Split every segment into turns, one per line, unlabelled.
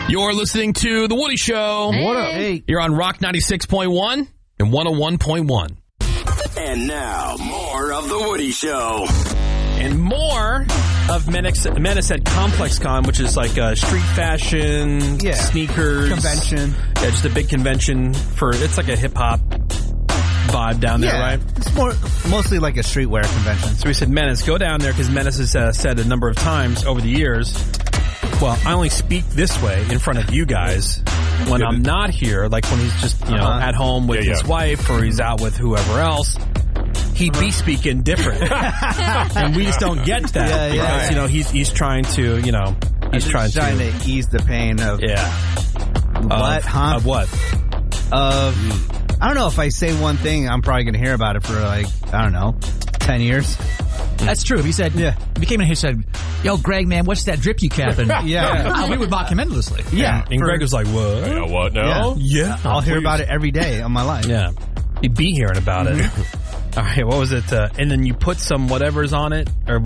You're listening to The Woody Show.
Hey.
What up? Hey. You're on Rock 96.1 and 101.1.
And now, more of The Woody Show.
And more of Menace at ComplexCon, which is like a street fashion, sneakers.
Convention.
Yeah, just a big convention it's like a hip-hop vibe down there, right?
It's mostly like a streetwear convention.
So we said, Menace, go down there, because Menace has said a number of times over the years, well, I only speak this way in front of you guys when I'm not here, like when he's just, at home with his wife or he's out with whoever else. He'd be speaking different. And we just don't get that because, he's trying to, he's trying
to ease the pain of what, huh?
Of what?
I don't know. If I say one thing, I'm probably going to hear about it for 10 years.
That's true. If he said, if he came in and he said, yo, Greg, man, what's that drip you capping? We would mock him endlessly.
Yeah.
And Greg was like, what?
What now?
Yeah. I'll hear about it every day of my life.
Yeah. He'd be hearing about it. All right, what was it? And then you put some whatever's on it? Or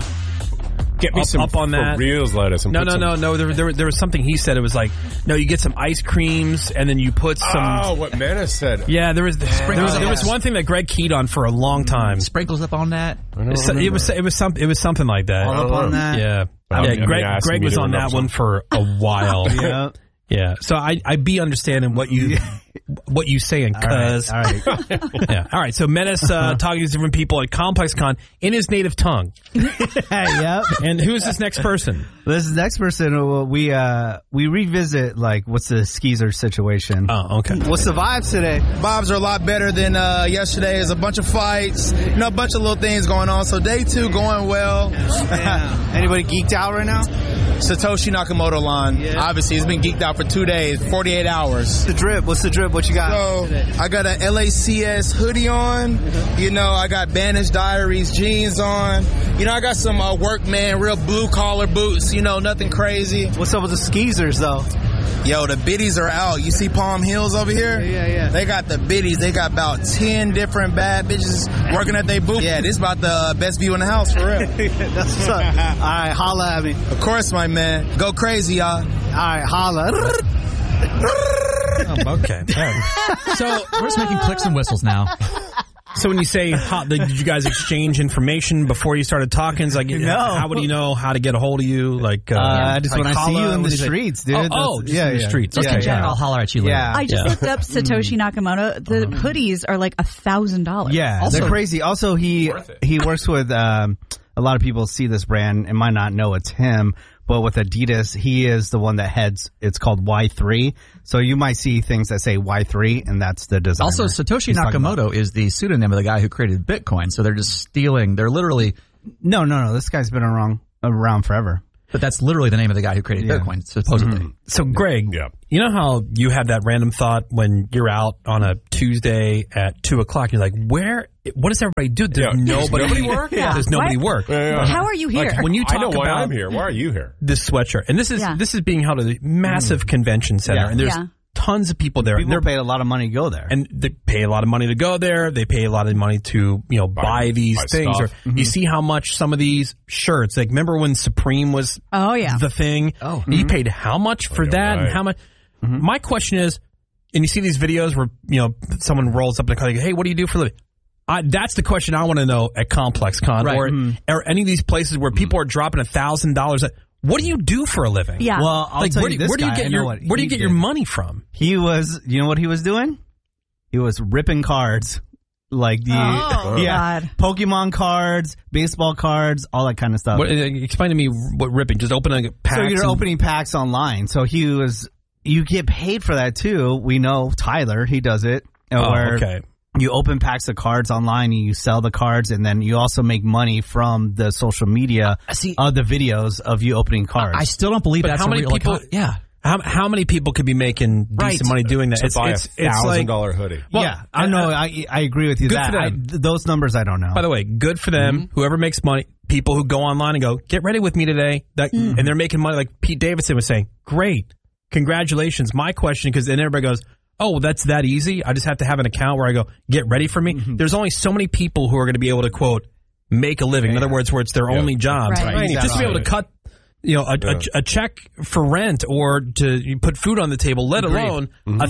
get me some
up on that.
Reels lettuce.
No. There was something he said. It was like, no, you get some ice creams and then you put some.
Oh, what Menace said.
Yeah, there was one thing that Greg keyed on for a long time.
Sprinkles up on that.
It was something like that.
All up on that.
Yeah. Greg was on that one for a while.
Yeah.
Yeah, so I'd be understanding what you saying, cuz.
All right.
Yeah. All right, so Menace talking to different people at ComplexCon in his native tongue.
Yep.
And who's this next person?
This next person, we revisit, what's the skeezer situation.
Oh, okay.
What's the vibes today?
Vibes are a lot better than yesterday. There's a bunch of fights, a bunch of little things going on. So day 2 going well.
Yeah. Anybody geeked out right now?
Satoshi Nakamoto line. Yeah. Obviously, he's been geeked out for 2 days, 48 hours.
What's the drip? What you got?
So, I got a LACS hoodie on. I got Banished Diaries jeans on. I got some workman, real blue-collar boots. Nothing crazy.
What's up with the skeezers, though?
Yo, the biddies are out. You see Palm Hills over here?
Yeah.
They got the biddies. They got about 10 different bad bitches working at their booth. Yeah, this is about the best view in the house, for real.
That's what's up. All right, holla at me.
Of course, my man. Go crazy, y'all.
All right, holla.
Okay.
So we're just making clicks and whistles now.
So when you say, did you guys exchange information before you started talking? It's like,
no.
How would he know how to get a hold of you? Like,
when I see you in the streets, dude.
In the streets.
Just
Okay.
in general, I'll holler at you later.
I just looked up Satoshi Nakamoto. The hoodies are like $1,000.
Yeah, they're crazy. Also, he works with a lot of people see this brand and might not know it's him. But with Adidas, he is the one that heads, it's called Y3. So you might see things that say Y3, and that's the designer.
Also, Satoshi Nakamoto is the pseudonym of the guy who created Bitcoin. So they're just stealing. They're literally...
No. This guy's been around forever.
But that's literally the name of the guy who created Bitcoin, supposedly.
Mm-hmm. So, Greg, you know how you have that random thought when you're out on a Tuesday at 2 o'clock? You're like, what does everybody do? There's nobody work?
Yeah.
There's nobody work.
Yeah.
How are you here?
Like, when you talk
I know why
about
I'm here. Why are you here?
This sweatshirt. And this is being held at a massive convention center. And there's tons of people there.
People paid a lot of money to go there.
And they pay a lot of money to go there. They pay a lot of money to, buy these things. Or you see how much some of these shirts, like remember when Supreme was the thing?
Oh.
You paid how much for that and how much? Mm-hmm. My question is, and you see these videos where, someone rolls up in a car, like, hey, what do you do for a living? That's the question I want to know at ComplexCon or any of these places where people are dropping $1,000. What do you do for a living?
Yeah.
Well, I'll tell you this
where do you get your money from?
He was, you know what he was doing? He was ripping cards. Like
God.
Pokemon cards, baseball cards, all that kind of stuff.
Explain to me what ripping, just opening packs.
So you're opening packs online. So you get paid for that too. We know Tyler, he does it.
Okay.
You open packs of cards online and you sell the cards, and then you also make money from the social media of the videos of you opening cards.
I still don't believe that's
how many people. How many people could be making decent money doing that?
Buy a $1,000 hoodie.
Well, I know. I agree with you.
Good for them.
Those numbers I don't know.
By the way, good for them. Mm-hmm. Whoever makes money, people who go online and go, get ready with me today, and they're making money. Like Pete Davidson was saying, great, congratulations. My question, because then everybody goes, oh, that's that easy? I just have to have an account where I go, get ready for me? Mm-hmm. There's only so many people who are going to be able to, quote, make a living. In other words, where it's their only job.
Right.
Just to be able to cut a check for rent or to put food on the table, let alone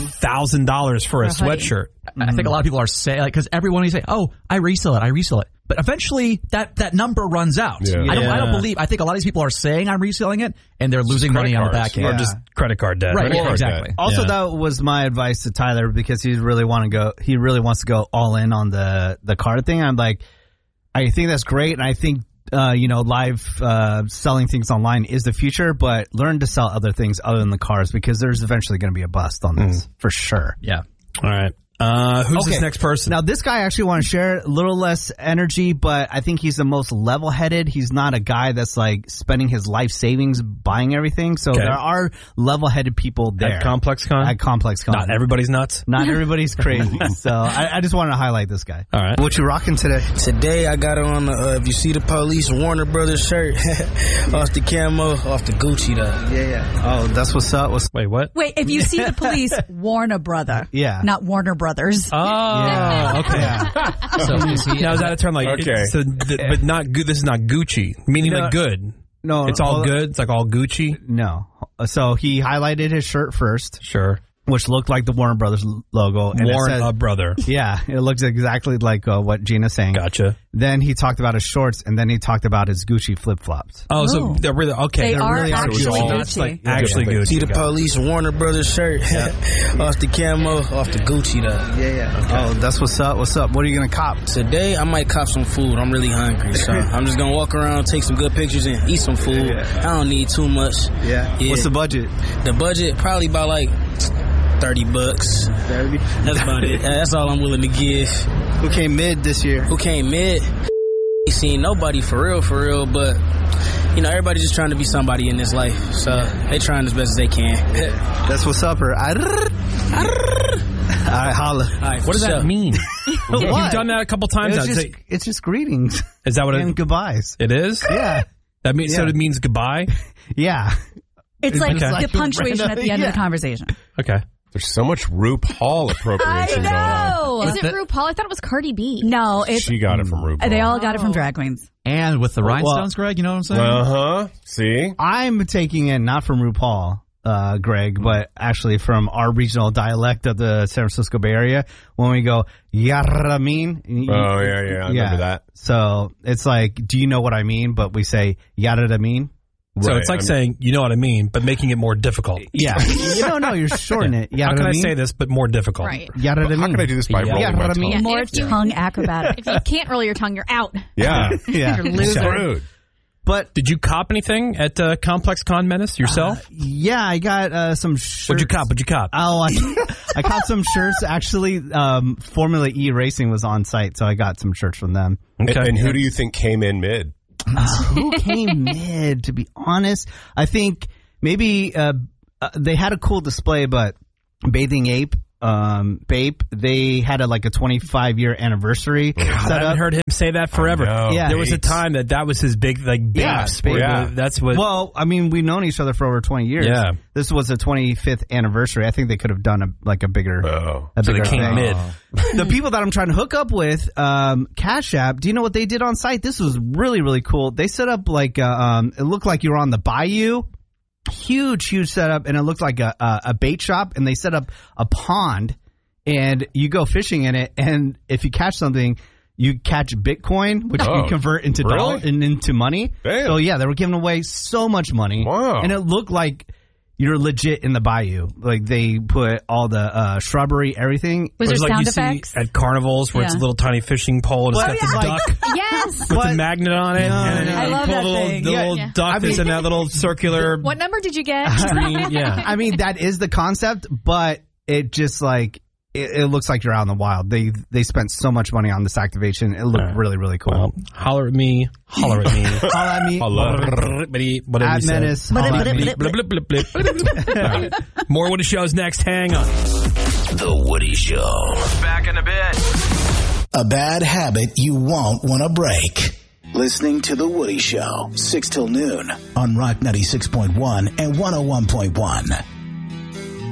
$1,000 for a sweatshirt.
I think a lot of people are saying, because everyone you say, "Oh, I resell it," but eventually that number runs out.
Yeah.
I don't believe. I think a lot of these people are saying I'm reselling it, and they're losing money on the back end,
or just credit card debt.
Right? Yeah, exactly.
Also, that was my advice to Tyler because he really wants to go all in on the card thing. I'm like, I think that's great, and I think. Live selling things online is the future, but learn to sell other things other than the cars because there's eventually going to be a bust on this for sure.
Yeah.
All right. Who's this next person?
Now, this guy I actually want to share a little less energy, but I think he's the most level-headed. He's not a guy that's like spending his life savings buying everything. So there are level-headed people there.
At ComplexCon?
At ComplexCon.
Not everybody's nuts?
Not everybody's crazy. So I just wanted to highlight this guy.
All right.
What you rocking today? Today I got it on the, if you see the police, Warner Brothers shirt. Off the camo, off the Gucci though.
Yeah. Oh, that's what's up.
Wait, what?
Wait, if you see the police, Warner Brother.
Yeah.
Not Warner Brothers.
Oh, okay. So now is that a term like?
Okay.
But not good. This is not Gucci, meaning like good.
No,
it's all good. It's like all Gucci.
No. So he highlighted his shirt first.
Sure.
Which looked like the Warner Brothers logo. And
Warren Brother.
Yeah, it looks exactly like what Gina's saying.
Gotcha.
Then he talked about his shorts, and then he talked about his Gucci flip-flops.
Oh, so they're really, okay.
They are
really
actually
Gucci.
Gucci.
Actually Gucci.
See the police, Warner Brothers shirt. Off the camo, off the Gucci though.
Yeah. Okay. Oh, that's what's up. What's up? What are you going to cop?
Today, I might cop some food. I'm really hungry, so I'm just going to walk around, take some good pictures, and eat some food. I don't need too much.
Yeah. What's the budget?
The budget, probably about like $30.
30?
That's about it. That's all I'm willing to give.
Who came mid this year?
Who came mid? Seen nobody for real, but everybody just trying to be somebody in this life, so they trying as best as they can.
That's what's up, or all right, holla.
All right,
what does that mean?
What?
You've done that a couple times.
It's just greetings.
Is that what
and goodbyes?
It is?
Yeah.
That means so it means goodbye?
Yeah.
It's like the punctuation at the end of the conversation.
Okay.
There's so much RuPaul appropriation going on.
Is it RuPaul? I thought it was Cardi B.
No,
she got it from RuPaul.
They all got it from drag queens.
And with the rhinestones, Greg, you know what I'm saying?
Uh-huh. See?
I'm taking it not from RuPaul, Greg, but actually from our regional dialect of the San Francisco Bay Area when we go, "Yarra mean."
Oh, yeah. I remember that.
So it's like, do you know what I mean? But we say, "Yarra mean."
So it's like saying, you know what I mean, but making it more difficult.
Yeah. No, you're shortening it.
How can I say this, but more difficult?
Right.
How can I do this by rolling my tongue?
More tongue acrobatic.
If you can't roll your tongue, you're out.
Yeah.
You're loser.
But
did you cop anything at ComplexCon Menace yourself?
Yeah, I got some shirts.
What'd you cop?
Oh, I caught some shirts. Actually, Formula E Racing was on site, so I got some shirts from them.
Okay. And who do you think came in mid?
Who came mid, to be honest? I think maybe they had a cool display, but Bathing Ape, they had a 25-year anniversary.
God, I haven't heard him say that forever.
Yeah,
there was a time that was his big Babes.
Yeah.
That's what.
Well, I mean, we've known each other for over 20 years.
Yeah.
This was a 25th anniversary. I think they could have done a bigger.
So they came mid.
The people that I'm trying to hook up with, Cash App. Do you know what they did on site? This was really, really cool. They set up it looked like you were on the bayou. Huge setup, and it looked like a bait shop, and they set up a pond, and you go fishing in it, and if you catch something, you catch Bitcoin, which you convert into dollars and into money.
Damn.
So yeah, they were giving away so much money.
Wow.
And it looked like you're legit in the bayou. Like they put all the shrubbery, everything.
Was there
like
sound
you
effects?
See at carnivals where it's a little tiny fishing pole and it's got the duck
Yes.
with the magnet on it. And then
I love
pull
that
the
thing.
little duck that's in that little circular
What number did you get?
screen. Yeah.
I mean, that is the concept, but it just it looks like you're out in the wild. They spent so much money on this activation. It looked really, really cool.
Well, holler at me. Holler at me.
Holler at me.
Whatever
At
you say.
Menace. Holler at me.
Blip, blip, blip, blip. All right. More Woody Show's next. Hang on.
The Woody Show.
Back in a bit.
A bad habit you won't want to break. Listening to The Woody Show, 6 till noon on Rock 96.1 and 101.1.